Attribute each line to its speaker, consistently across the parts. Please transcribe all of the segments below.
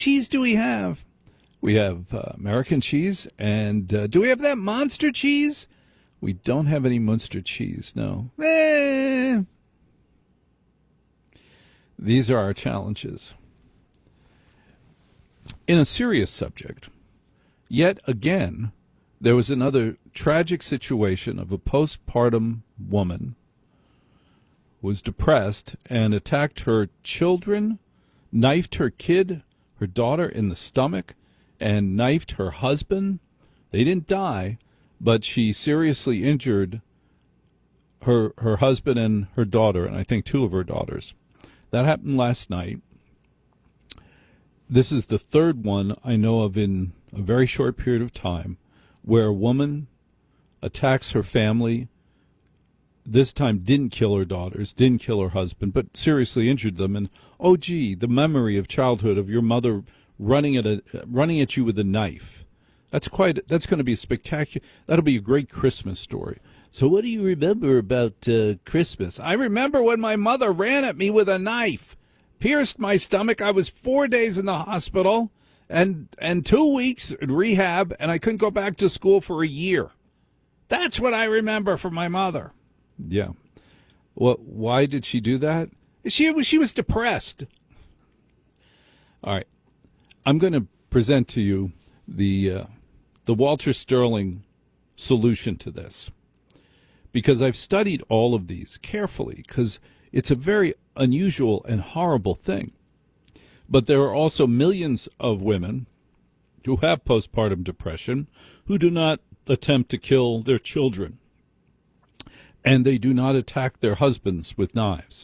Speaker 1: cheese do we have? We have American cheese, and do we have that Monster cheese? We don't have any Munster cheese, no. These are our challenges. In a serious subject, yet again, there was another tragic situation of a postpartum woman who was depressed and attacked her children, knifed her kid, her daughter, in the stomach, and knifed her husband. They didn't die, but she seriously injured her husband and her daughter, and I think two of her daughters. That happened last night. This is the third one I know of in a very short period of time where a woman attacks her family, this time didn't kill her daughters, didn't kill her husband, but seriously injured them. And, oh, gee, the memory of childhood of your mother running at you with a knife. That's going to be spectacular. That'll be a great Christmas story. So what do you remember about Christmas? I remember when my mother ran at me with a knife, pierced my stomach. I was 4 days in the hospital and 2 weeks in rehab, and I couldn't go back to school for a year. That's what I remember from my mother. Yeah. Well, why did she do that? She was depressed. All right. I'm going to present to you the Walter Sterling solution to this, because I've studied all of these carefully, because it's a very unusual and horrible thing. But there are also millions of women who have postpartum depression who do not attempt to kill their children, and they do not attack their husbands with knives.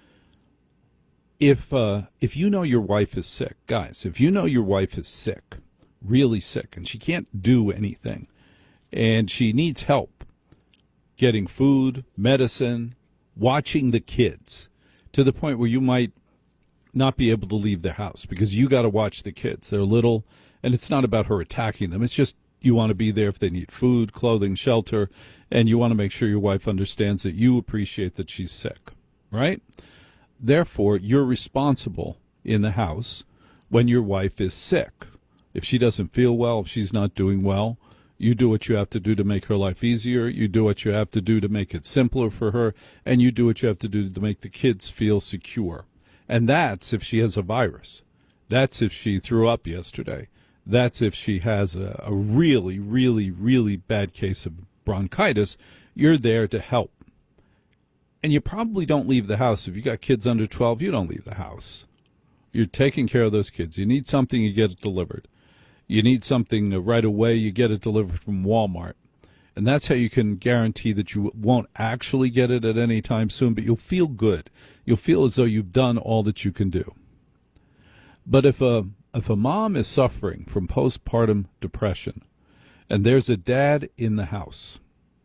Speaker 1: If you know your wife is sick, guys, if you know your wife is sick, really sick, and she can't do anything, and she needs help getting food, medicine, watching the kids, to the point where you might not be able to leave the house because you got to watch the kids. They're little, and it's not about her attacking them. It's just you want to be there if they need food, clothing, shelter, and you want to make sure your wife understands that you appreciate that she's sick, right? Therefore, you're responsible in the house when your wife is sick. If she doesn't feel well, if she's not doing well, you do what you have to do to make her life easier. You do what you have to do to make it simpler for her, and you do what you have to do to make the kids feel secure. And that's if she has a virus. That's if she threw up yesterday. That's if she has a really, really, really bad case of bronchitis. You're there to help. And you probably don't leave the house. If you got kids under 12, you don't leave the house. You're taking care of those kids. You need something, you get it delivered. You need something right away, you get it delivered from Walmart. And that's how you can guarantee that you won't actually get it at any time soon, but you'll feel good. You'll feel as though you've done all that you can do. But if a mom is suffering from postpartum depression and there's a dad in the house,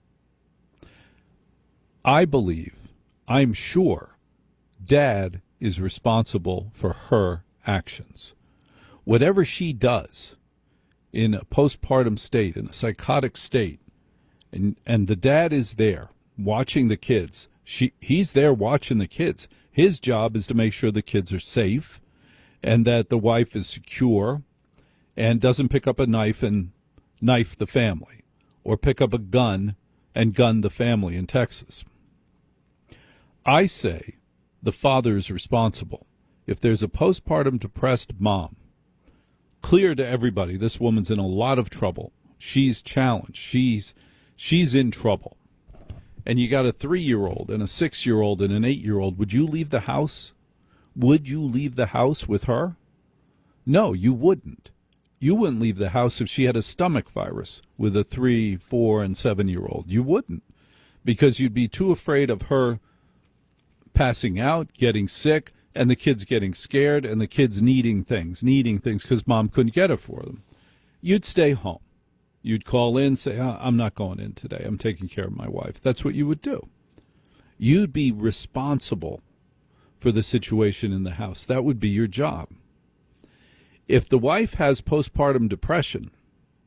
Speaker 1: I'm sure dad is responsible for her actions. Whatever she does in a postpartum state, in a psychotic state, and the dad is there watching the kids, he's there watching the kids. His job is to make sure the kids are safe and that the wife is secure and doesn't pick up a knife and knife the family or pick up a gun and gun the family in Texas. I say the father is responsible. If there's a postpartum depressed mom, clear to everybody, this woman's in a lot of trouble. She's challenged. She's in trouble. And you got a 3-year-old and a 6-year-old and an 8-year-old. Would you leave the house? Would you leave the house with her? No, you wouldn't. You wouldn't leave the house if she had a stomach virus with a 3, 4, and 7-year-old. You wouldn't, because you'd be too afraid of her passing out, getting sick, and the kids getting scared, and the kids needing things because mom couldn't get it for them. You'd stay home. You'd call in, say, I'm not going in today. I'm taking care of my wife. That's what you would do. You'd be responsible for the situation in the house. That would be your job. If the wife has postpartum depression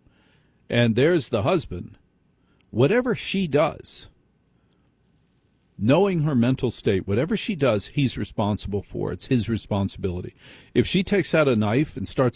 Speaker 1: and there's the husband, whatever she does, knowing her mental state, whatever she does, he's responsible for. It's his responsibility. If she takes out a knife and starts